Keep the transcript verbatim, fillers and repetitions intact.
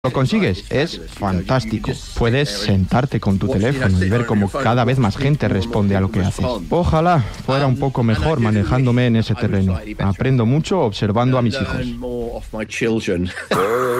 Lo consigues, es fantástico. Puedes sentarte con tu teléfono y ver cómo cada vez más gente responde a lo que haces. Ojalá fuera un poco mejor manejándome en ese terreno. Aprendo mucho observando a mis hijos.